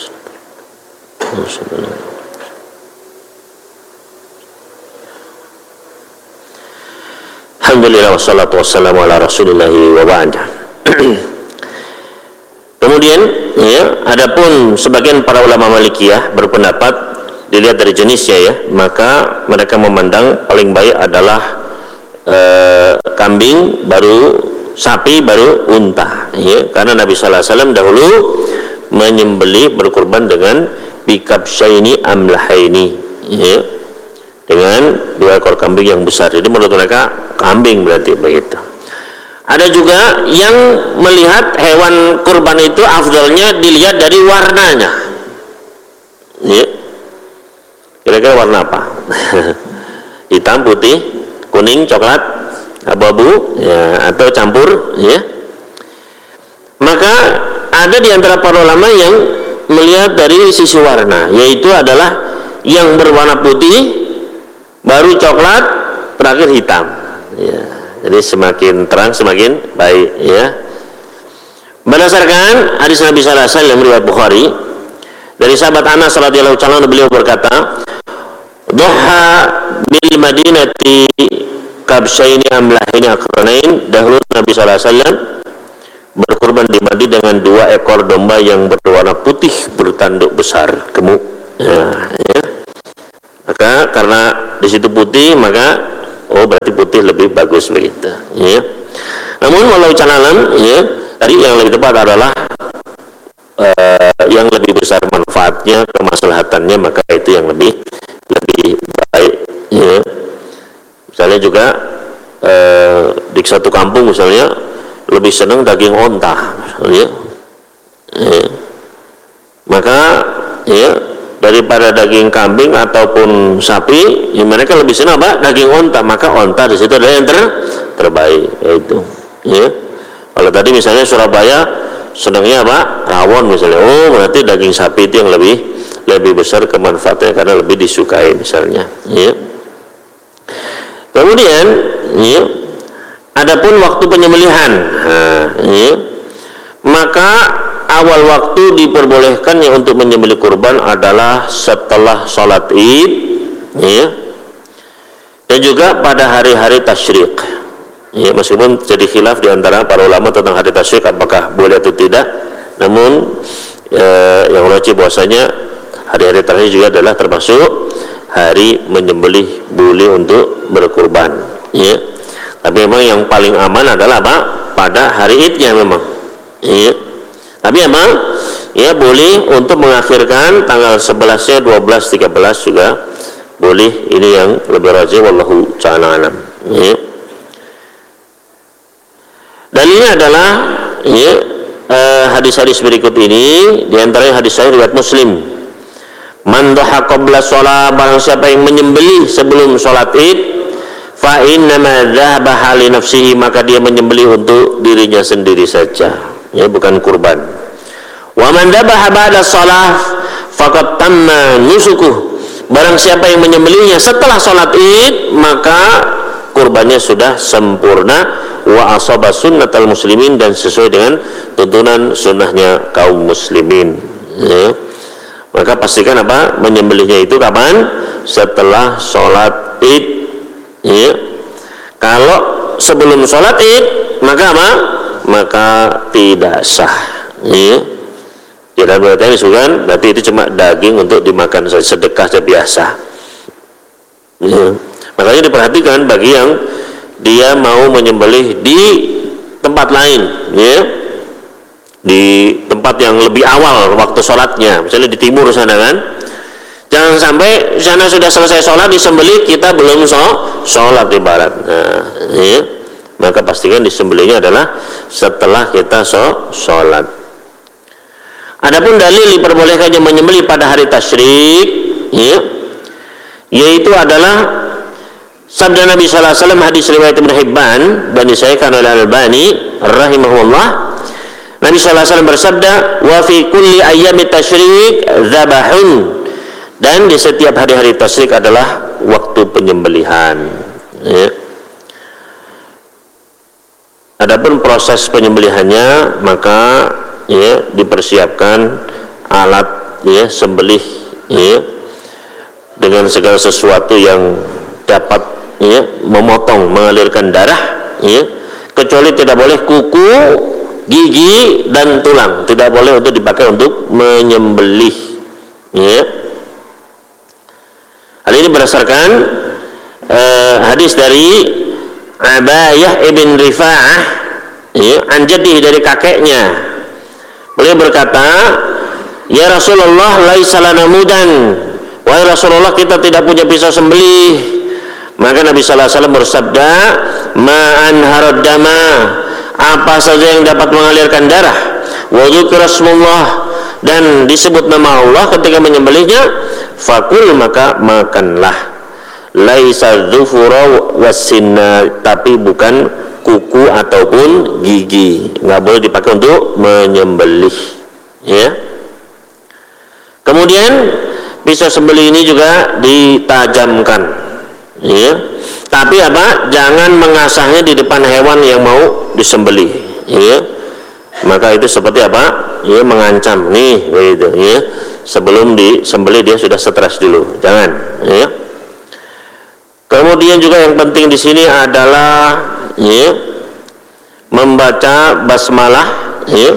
Alhamdulillah wassalatu wassalamu ala rasulillahi wa ba'd. Kemudian adapun sebagian para ulama Malikiyah berpendapat dilihat dari jenisnya maka mereka memandang paling baik adalah kambing, baru sapi, baru unta karena Nabi sallallahu alaihi wasallam dahulu menyembelih berkurban dengan bikabsyaini amlahaini dengan 2 ekor kambing yang besar. Jadi menurut mereka kambing berarti begitu. Ada juga yang melihat hewan kurban itu afdalnya dilihat dari warnanya. Kira-kira warna apa? Hitam, putih, kuning, coklat, abu-abu atau campur Maka ada di antara para ulama yang melihat dari sisi warna, yaitu adalah yang berwarna putih, baru coklat, terakhir hitam. Jadi semakin terang semakin baik. Berdasarkan hadis Nabi sallallahu alaihi wasallam riwayat Bukhari dari sahabat Anas radhiyallahu anhu, beliau berkata, "Duha bil Madinati kabsyaini amlahaini aqranain." Dahulu Nabi sallallahu alaihi wasallam berkurban di Madinah dengan 2 ekor domba yang berwarna putih bertanduk besar gemuk. Maka karena di situ putih, maka berarti putih lebih bagus begitu. Namun walau canalan tadi yang lebih tepat adalah yang lebih besar manfaatnya, kemaslahatannya, maka itu yang lebih baik. Misalnya juga di satu kampung misalnya lebih senang daging onta, maka daripada daging kambing ataupun sapi, mereka lebih senang daging onta, maka onta di situ adalah yang terbaik. Itu kalau tadi misalnya Surabaya senangnya rawon misalnya, berarti daging sapi itu yang lebih besar kemanfaatannya karena lebih disukai misalnya. Kemudian adapun waktu penyembelihan, maka awal waktu diperbolehkannya untuk menyembelih kurban adalah setelah sholat Id, dan juga pada hari-hari tasyrik. Meskipun jadi khilaf di antara para ulama tentang hari tasyrik apakah boleh atau tidak, namun yang wajib bahwasanya hari-hari tasyrik juga adalah termasuk hari menyembelih boleh untuk berkurban. Tapi memang yang paling aman adalah pada hari Idnya memang. Tapi memang boleh untuk mengakhirkan tanggal 11-nya, 12, 13 juga boleh. Ini yang lebih rajih wallahu ta'ala alam. Dalilnya adalah hadis-hadis berikut ini, di antaranya hadis sahih riwayat Muslim. Man dhaha qabla shalah, barang siapa yang menyembelih sebelum salat Id, fa innama dhabaha li nafsihi, maka dia menyembelih untuk dirinya sendiri saja, bukan kurban. Wa man dhabaha ba'da shalah faqad tamma nusukuh, barang siapa yang menyembelihnya setelah salat Id, maka kurbannya sudah sempurna. Wa asaba sunnatal muslimin, dan sesuai dengan tuntunan sunnahnya kaum muslimin. Maka pastikan menyembelihnya itu kapan? Setelah sholat Id. Kalau sebelum sholat Id, maka maka tidak sah. Tidak berarti disuruhkan, berarti itu cuma daging untuk dimakan saja, sedekah saja biasa. Makanya diperhatikan bagi yang dia mau menyembelih di tempat lain, di tempat yang lebih awal waktu sholatnya, misalnya di timur sana kan. Jangan sampai sana sudah selesai sholat disembelih, kita belum sholat ibarat. Maka pastikan disembelihnya adalah setelah kita sholat. Adapun dalil diperbolehkannya menyembelih pada hari tasyrik, yaitu adalah sabda Nabi sallallahu alaihi wasallam, hadis riwayat Ibnu Hibban dan disahihkan oleh Al-Albani rahimahullah. Nabi sallallahu alaihi wasallam bersabda, "Wa fi kulli ayyamit tasyrik dzabahun." Dan di setiap hari-hari tasyrik adalah waktu penyembelihan. Adapun proses penyembelihannya, maka dipersiapkan alat ya sembelih ya dengan segala sesuatu yang dapat ya memotong, mengalirkan darah ya, kecuali tidak boleh kuku, gigi dan tulang, tidak boleh untuk dipakai untuk menyembelih ya. Hal ini berdasarkan hadis dari Abayah ibn Rifa'ah ya, anjadihi dari kakeknya. Beliau berkata, ya Rasulullah, laisa lana mudan, wahai Rasulullah, kita tidak punya pisau sembelih. Maka Nabi sallallahu alaihi wasallam bersabda, ma anharad dama, apa saja yang dapat mengalirkan darah, wa dzikra Rasulullah, dan disebut nama Allah ketika menyembelihnya, fakul, maka makanlah. Laisa dzufura wasinna, tapi bukan kuku ataupun gigi, nggak boleh dipakai untuk menyembelih ya. Kemudian pisau sembelih ini juga ditajamkan ya, tapi apa, jangan mengasahnya di depan hewan yang mau disembelih ya, maka itu seperti apa ya, mengancam nih begitu ya, sebelum disembelih dia sudah stres dulu, jangan ya. Kemudian juga yang penting di sini adalah ya, membaca basmalah ya,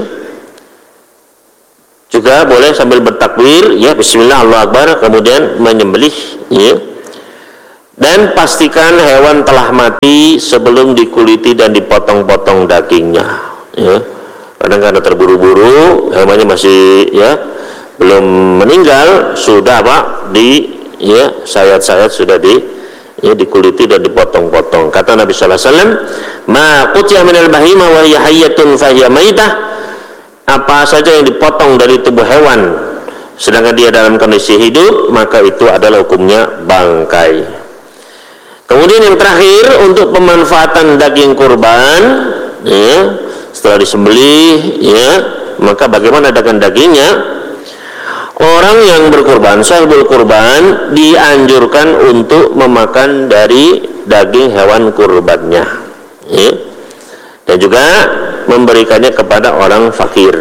juga boleh sambil bertakbir ya, bismillah, Allahu akbar, kemudian menyembelih ya. Dan pastikan hewan telah mati sebelum dikuliti dan dipotong-potong dagingnya ya. Kadang karena terburu-buru, hewannya masih ya belum meninggal, sudah apa di ya sayat-sayat sudah dikuliti dan dipotong-potong. Kata Nabi sallallahu alaihi wasallam, ma qutiya minal bahima wa hiya hayyatun fa hiya maitah, apa saja yang dipotong dari tubuh hewan sedangkan dia dalam kondisi hidup, maka itu adalah hukumnya bangkai. Kemudian yang terakhir, untuk pemanfaatan daging kurban ya, setelah disembelih ya, maka bagaimana dengan dagingnya? Orang yang berkurban, sahibul kurban, dianjurkan untuk memakan dari daging hewan kurbannya ya, dan juga memberikannya kepada orang fakir.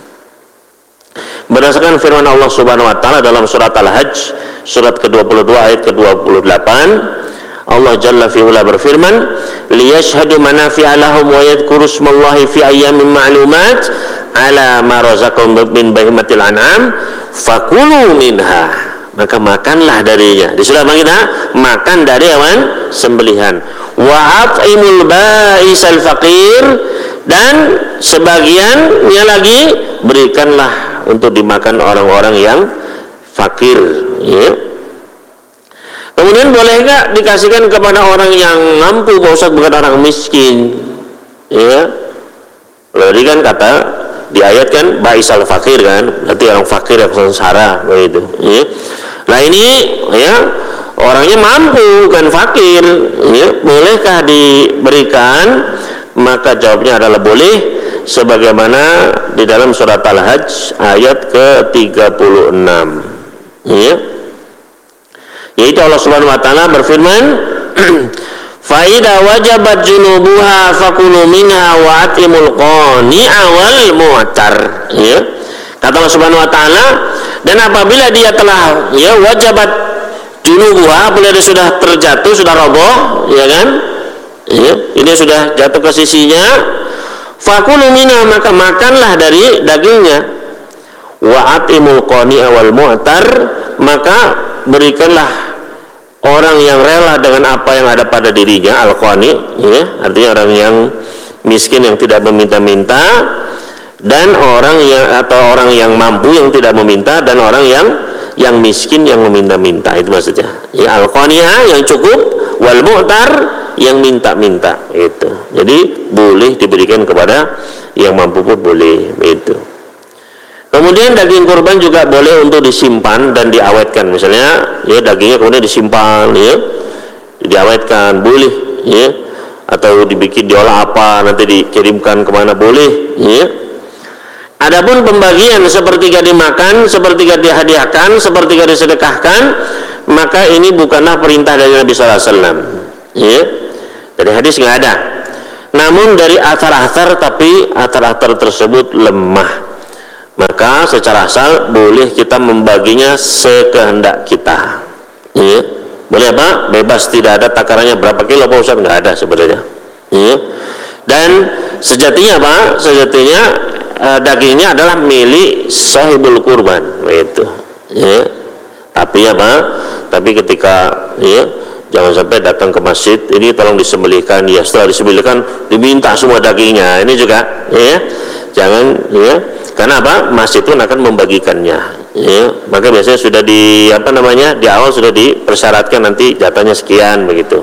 Berdasarkan firman Allah Subhanahu wa taala dalam surat Al-Hajj surat ke-22 ayat ke-28, Allah Jalla fi'ula berfirman, liyashhadu manafi'a lahum wa yadhkuru ismallahi fi ayyamin ma'lumat ala ma razaqahum min bahimatil an'am fakulu minha, maka makanlah darinya. Di surah Al-Maidah, makan dari hewan sembelihan. Wa at'imul ba'isal faqir, dan sebagiannya lagi berikanlah untuk dimakan orang-orang yang fakir ya. Kemudian boleh enggak dikasihkan kepada orang yang mampu, Pak Ustaz, bukan orang miskin ya. Lalu kan kata di ayat kan ba'isal fakir kan, berarti orang fakir yang sengsara begitu ya. Nah ini ya, orangnya mampu kan fakir ya, bolehkah diberikan? Maka jawabnya adalah boleh, sebagaimana di dalam surat Al-Hajj ayat ke-36 ya. Yaitu Allah Subhanahu wa taala berfirman, faida wajabat junubuha fakulu minha wa atimul qani'a wal mu'tar ya. Kata Allah Subhanahu wa taala, dan apabila dia telah ya wajabat junubuha, apabila dia sudah terjatuh, sudah roboh ya kan ya, ini sudah jatuh ke sisinya, fakulu minha, maka makanlah dari dagingnya. Wa atimul qani'a wal mu'tar, maka berikanlah orang yang rela dengan apa yang ada pada dirinya, al-qani ya, artinya orang yang miskin yang tidak meminta-minta, dan orang yang mampu yang tidak meminta, dan orang yang miskin yang meminta-minta, itu maksudnya ya, al-qani'ah yang cukup, wal mu'tar yang minta-minta itu. Jadi boleh diberikan kepada yang mampu pun boleh itu. Kemudian daging kurban juga boleh untuk disimpan dan diawetkan, misalnya ya dagingnya kemudian disimpan ya, diawetkan boleh ya, atau dibikin diolah apa, nanti dikirimkan kemana boleh ya. Adapun pembagian sepertiga dimakan, sepertiga dihadiahkan, sepertiga disedekahkan, maka ini bukanlah perintah dari Nabi sallallahu alaihi wasallam ya. Dari hadis nggak ada, namun dari athar-athar, tapi athar-athar tersebut lemah. Maka maka secara asal boleh kita membaginya sekehendak kita. Ya. Boleh apa? Bebas, tidak ada takarannya berapa kilo Pak Ustaz, nggak ada sebenarnya. Ya. Dan sejatinya apa? Sejatinya dagingnya adalah milik sahibul kurban, begitu. Ya. Tapi apa? Tapi ketika jangan sampai datang ke masjid, ini tolong disembelihkan, ya setelah disembelihkan diminta semua dagingnya, ini juga jangan karena apa? Masjid pun akan membagikannya, maka biasanya sudah di di awal sudah dipersyaratkan nanti jatahnya sekian, begitu.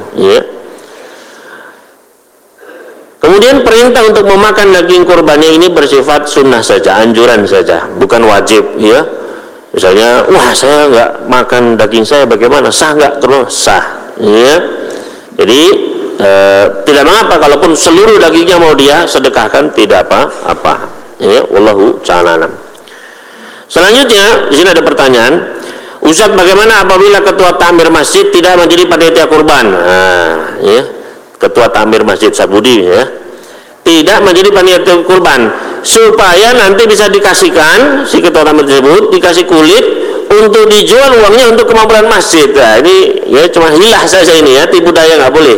Kemudian perintah untuk memakan daging kurbannya ini bersifat sunnah saja, anjuran saja, bukan wajib. Misalnya, wah saya nggak makan daging saya, bagaimana? Sah nggak? Terus sah. Jadi tidak mengapa kalaupun seluruh dagingnya mau dia sedekahkan, tidak apa-apa. Wallahu ta'ala alam. Selanjutnya di sini ada pertanyaan, Ustaz, bagaimana apabila ketua takmir masjid tidak menjadi panitia kurban? Ketua takmir masjid Sabudi tidak menjadi panitia kurban, supaya nanti bisa dikasihkan si ketua takmir tersebut, dikasih kulit untuk dijual uangnya untuk kemampuan masjid. Nah, ini cuma hilah saja ini, tipu daya, nggak boleh.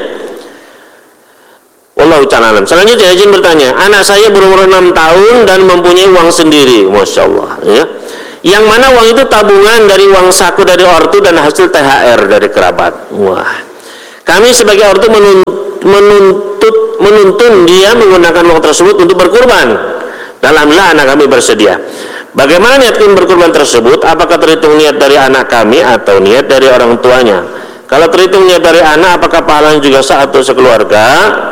Wallahu ta'ala alam. Selanjutnya izin bertanya, anak saya berumur 6 tahun dan mempunyai uang sendiri, masya Allah. Yang mana uang itu tabungan dari uang saku dari ortu dan hasil THR dari kerabat. Wah, kami sebagai ortu menuntun dia menggunakan uang tersebut untuk berkurban. Alhamdulillah anak kami bersedia. Bagaimana niat kami berkurban tersebut? Apakah terhitung niat dari anak kami atau niat dari orang tuanya? Kalau terhitung niat dari anak, apakah pahalanya juga sah atau sekeluarga?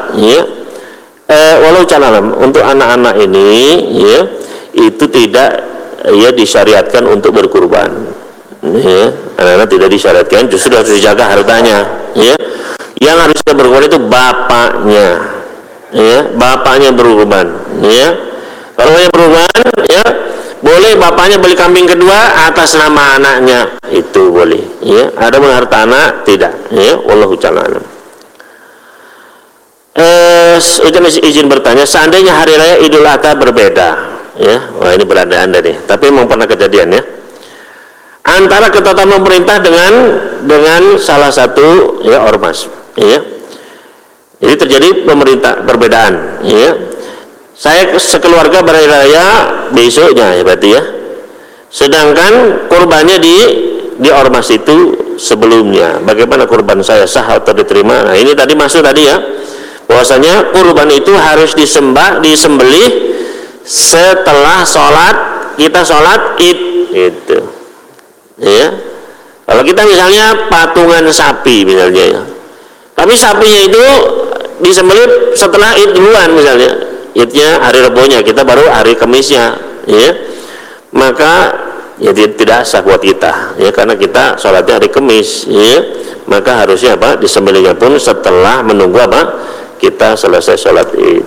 Walau calalam, untuk anak-anak ini itu tidak disyariatkan untuk berkurban. Anak-anak tidak disyariatkan, justru harus dijaga hartanya. Yang harusnya berkurban itu bapaknya, bapaknya berkurban. Kalau yang berkurban, boleh bapaknya beli kambing kedua atas nama anaknya, itu boleh. Ada harta anak tidak. Wallahu ta'ala alam. Izin bertanya, seandainya hari raya Idul Adha berbeda, wah ini berada Anda nih, tapi memang pernah kejadian antara ketetapan pemerintah dengan salah satu ormas. Jadi terjadi perbedaan. Saya sekeluarga berhari raya besoknya, berarti sedangkan kurbannya di ormas itu sebelumnya. Bagaimana kurban saya, sah atau diterima? Nah, ini tadi masuk tadi bahwasanya kurban itu harus disembelih setelah kita sholat Id, gitu. Kalau kita misalnya patungan sapi misalnya, tapi sapinya itu disembelih setelah Id duluan misalnya. Idnya hari Rebonya, kita baru hari Kamisnya, maka tidak sah buat kita, karena kita sholatnya hari Kamis, maka harusnya disembelihnya pun setelah menunggu kita selesai sholat Id.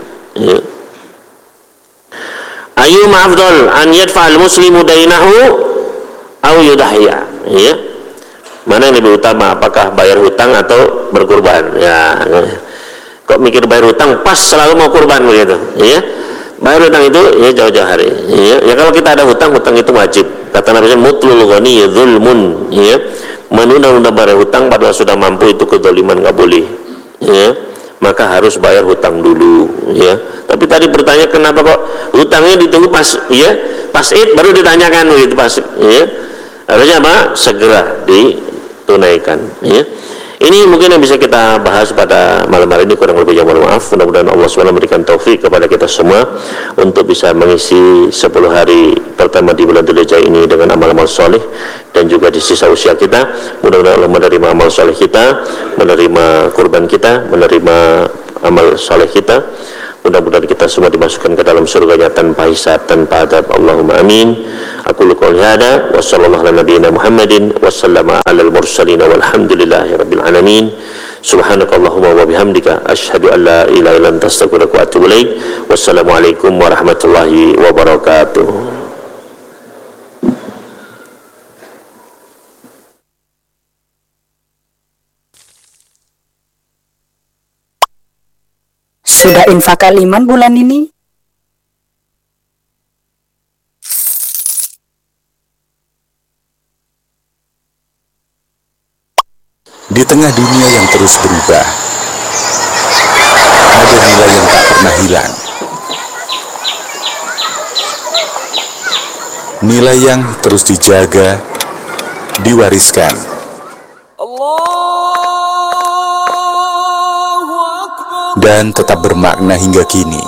Ayu ma'afdol an yadfa'al muslimu dainahu au yudahya. Mana yang lebih utama, apakah bayar hutang atau berkurban? Kok mikir bayar hutang pas selalu mau kurban begitu? Bayar hutang itu jauh-jauh hari. Kalau kita ada hutang itu wajib. Kata Nabi mutlul ghani dzulmun. Menunda-nunda bayar hutang padahal sudah mampu, itu kedzaliman, nggak boleh. Maka harus bayar hutang dulu. Tapi tadi bertanya kenapa kok hutangnya ditunggu pas Id baru ditanyakan begitu pas. Harusnya segera ditunaikan. Ini mungkin yang bisa kita bahas pada malam hari ini, kurang lebihnya mohon maaf. Mudah-mudahan Allah SWT memberikan taufik kepada kita semua untuk bisa mengisi 10 hari pertama di bulan Dzulhijjah ini dengan amal-amal soleh, dan juga di sisa usia kita. Mudah-mudahan Allah menerima amal soleh kita, menerima kurban kita, menerima amal soleh kita. Mudah-mudahan kita semua dimasukkan ke dalam surganya tanpa hisab, tanpa adab. Allahumma amin. Aku qouli hada wa sallallahu ala nabiyyina Muhammadin wa sallama alal mursalin walhamdulillahi rabbil alamin. Subhanakallahumma wa bihamdika asyhadu an la ilaha illa anta astaghfiruka wa atubu ilaik. Wassalamualaikum warahmatullahi wabarakatuh. Sudah infak Al-Iman bulan ini? Di tengah dunia yang terus berubah, ada nilai yang tak pernah hilang. Nilai yang terus dijaga, diwariskan. Dan tetap bermakna hingga kini.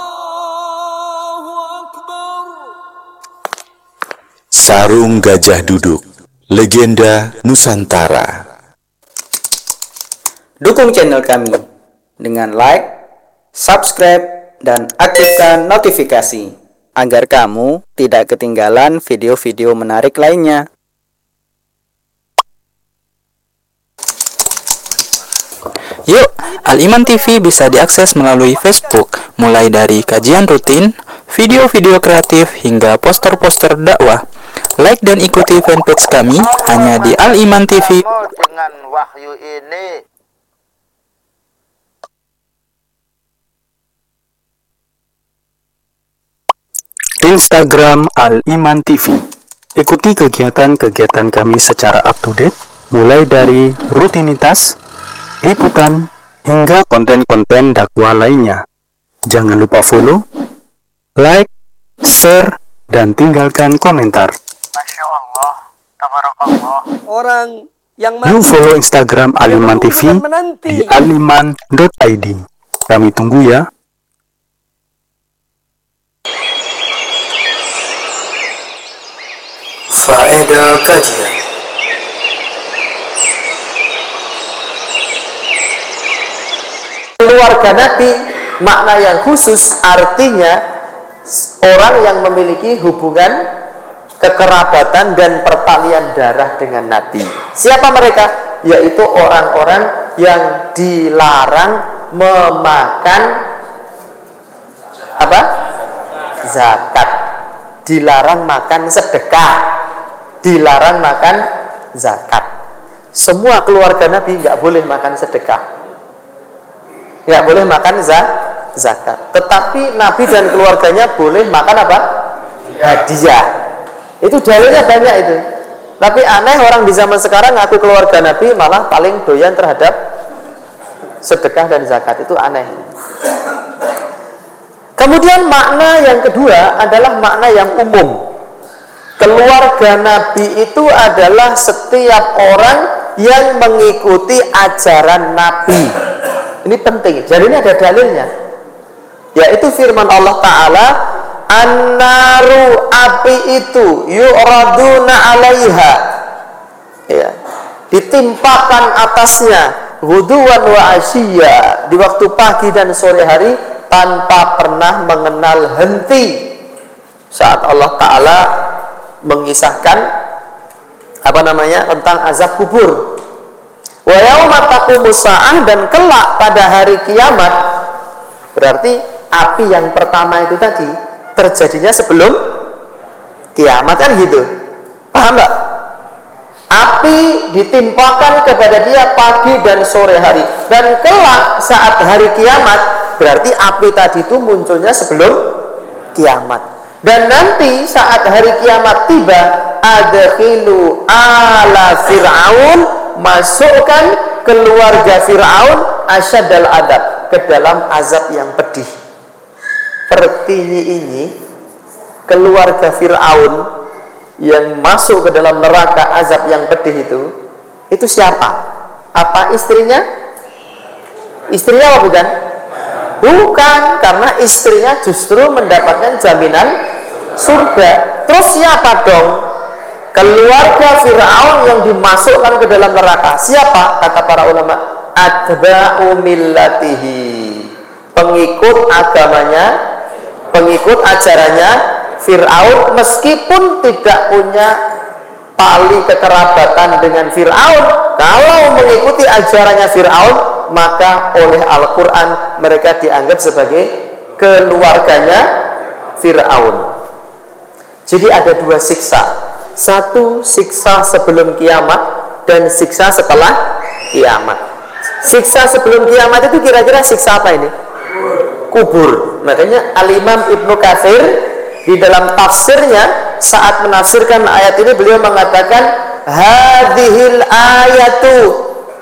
Sarung Gajah Duduk, legenda Nusantara. Dukung channel kami dengan like, subscribe, dan aktifkan notifikasi agar kamu tidak ketinggalan video-video menarik lainnya. Yuk, Al-Iman TV bisa diakses melalui Facebook, mulai dari kajian rutin, video-video kreatif, hingga poster-poster dakwah. Like dan ikuti fanpage kami hanya di Al-Iman TV. Dengan wahyu ini Instagram Al-Iman TV. Ikuti kegiatan-kegiatan kami secara up to date, mulai dari rutinitas, liputan, hingga konten-konten dakwah lainnya. Jangan lupa follow, like, share, dan tinggalkan komentar. Masya Allah, tabarakallah. Orang yang You follow Instagram Al-Iman TV di aliman.id. Kami tunggu ya. Faedah kajian. keluarga Nabi, makna yang khusus artinya orang yang memiliki hubungan kekerabatan dan pertalian darah dengan Nabi. Siapa mereka? Yaitu orang-orang yang dilarang memakan apa? Zakat. Dilarang makan sedekah. Dilarang makan zakat. Semua keluarga Nabi nggak boleh makan sedekah, nggak boleh makan zakat. Tetapi Nabi dan keluarganya boleh makan apa? Hadiah. Itu dalilnya banyak itu. Tapi aneh orang di zaman sekarang ngaku keluarga Nabi malah paling doyan terhadap sedekah dan zakat. Itu aneh. Kemudian makna yang kedua adalah makna yang umum. Keluarga Nabi itu adalah setiap orang yang mengikuti ajaran Nabi. Ini penting. Jadi ini ada dalilnya. Yaitu firman Allah Ta'ala, An-naru, api itu, yu'raduna alaiha, ya, ditimpakan atasnya, ghuduwan wa asyiya, di waktu pagi dan sore hari, tanpa pernah mengenal henti. Saat Allah Ta'ala mengisahkan tentang azab kubur. Wa yauma taqumus saah, dan kelak pada hari kiamat, berarti api yang pertama itu tadi terjadinya sebelum kiamat, kan gitu. Paham enggak? Api ditimpakan kepada dia pagi dan sore hari, dan kelak saat hari kiamat, berarti api tadi itu munculnya sebelum kiamat. Dan nanti saat hari kiamat tiba, adkhilu ala fir'aun, masukkan keluarga Fir'aun asyadal adab, ke dalam azab yang pedih. Seperti ini keluarga Fir'aun yang masuk ke dalam neraka azab yang pedih itu siapa? Apa istrinya? Istrinya apa bukan? Bukan, karena istrinya justru mendapatkan jaminan surga. Terus siapa dong? Keluarga Fir'aun yang dimasukkan ke dalam neraka. Siapa? Kata para ulama, atba'u millatihi, pengikut agamanya, pengikut ajarannya Fir'aun, meskipun tidak punya tali kekerabatan dengan Fir'aun. Kalau mengikuti ajarannya Fir'aun, maka oleh Al-Quran mereka dianggap sebagai keluarganya Fir'aun. Jadi ada dua siksa. Satu, siksa sebelum kiamat, dan siksa setelah kiamat. Siksa sebelum kiamat itu kira-kira siksa apa ini? Kubur. Makanya Al-Imam Ibnu Katsir di dalam tafsirnya saat menafsirkan ayat ini, beliau mengatakan hadhil ayatu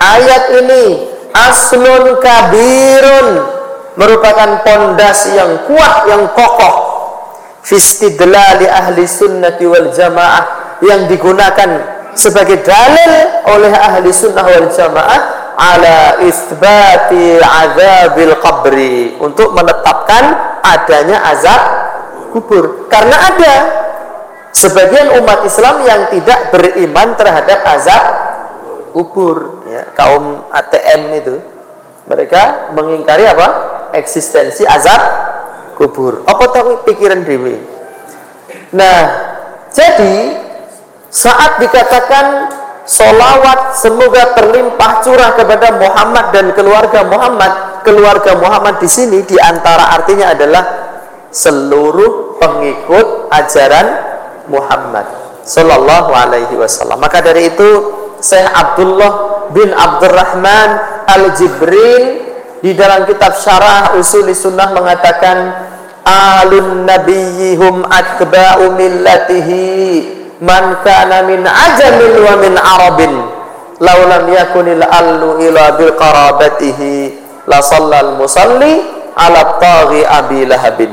ayat ini aslun kabirun, merupakan pondasi yang kuat, yang kokoh, fistidlali ahli sunnati wal jamaah, yang digunakan sebagai dalil oleh ahli sunnah wal jamaah ala isbati azabil qabri, untuk menetapkan adanya azab kubur. Karena ada sebagian umat Islam yang tidak beriman terhadap azab kubur, ya, kaum ATM itu, mereka mengingkari apa? Eksistensi azab kubur. Apa tahu pikiran dewi. Nah, jadi saat dikatakan solawat semoga terlimpah curah kepada Muhammad dan keluarga Muhammad di sini diantara artinya adalah seluruh pengikut ajaran Muhammad Sallallahu Alaihi Wasallam. Maka dari itu Syekh Abdullah bin Abdurrahman Al-Jibril di dalam kitab Syarah Usuli Sunnah mengatakan alun nabiyyihum atba'u millatihi man kana min ajamin wa min arabin law lam yakunil allu ila bil qarabatihi la sallal musalli ala taghi abi lahabin.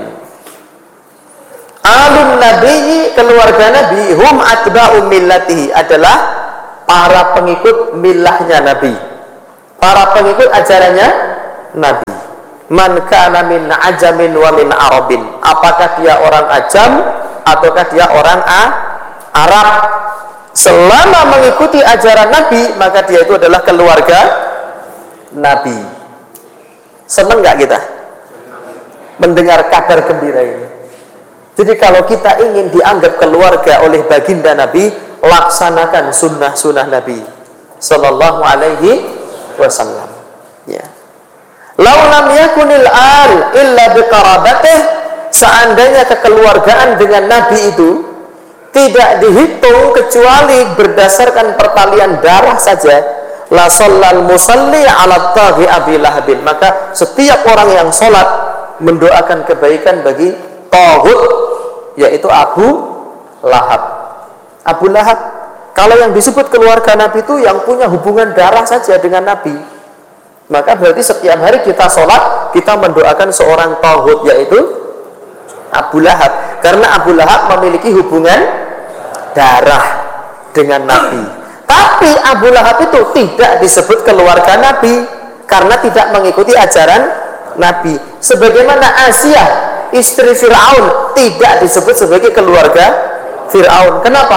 Alun nabiyyi, keluarga nabi, hum atba'u millatihi, adalah para pengikut milahnya nabi, para pengikut ajarannya nabi. Man kana min ajamin wa min arabin, apakah dia orang ajam ataukah dia orang Arab, selama mengikuti ajaran Nabi maka dia itu adalah keluarga Nabi. Senang nggak kita mendengar kabar gembira ini? Jadi kalau kita ingin dianggap keluarga oleh baginda Nabi, laksanakan sunnah-sunnah Nabi Sallallahu Alaihi Wasallam. Ya. Lau lam yakunil al illa biqarabatih, seandainya kekeluargaan dengan Nabi itu tidak dihitung kecuali berdasarkan pertalian darah saja, la shallal musalli ala taghi abi lahabin, maka setiap orang yang sholat mendoakan kebaikan bagi taghut, yaitu Abu Lahab. Abu Lahab, kalau yang disebut keluarga Nabi itu yang punya hubungan darah saja dengan Nabi, maka berarti setiap hari kita sholat kita mendoakan seorang taghut, yaitu Abu Lahab, karena Abu Lahab memiliki hubungan darah dengan Nabi. Tapi Abu Lahab itu tidak disebut keluarga Nabi karena tidak mengikuti ajaran Nabi. Sebagaimana Asia, istri Fir'aun, tidak disebut sebagai keluarga Fir'aun. Kenapa?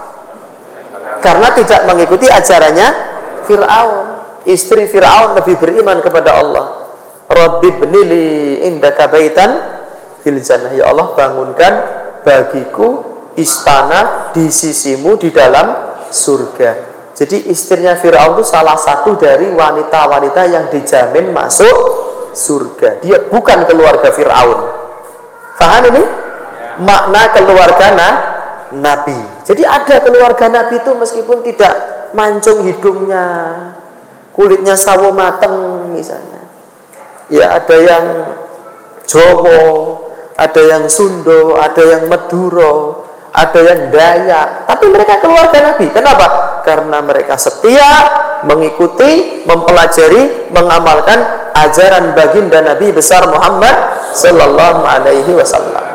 Karena tidak mengikuti ajarannya Fir'aun. Istri Fir'aun lebih beriman kepada Allah. Rabbi bnili indaka baitan fil jannah, ya Allah bangunkan bagiku istana di sisimu di dalam surga. Jadi istrinya Fir'aun itu salah satu dari wanita-wanita yang dijamin masuk surga. Dia bukan keluarga Fir'aun. Paham ini? Makna keluarga Nabi. Jadi ada keluarga Nabi itu meskipun tidak mancung hidungnya, kulitnya sawo mateng misalnya. Ya ada yang Jawa, ada yang Sunda, ada yang Madura, ada yang Dayak, tapi mereka keluarga Nabi. Kenapa? Karena mereka setia mengikuti, mempelajari, mengamalkan ajaran baginda Nabi besar Muhammad Sallallahu Alaihi Wasallam.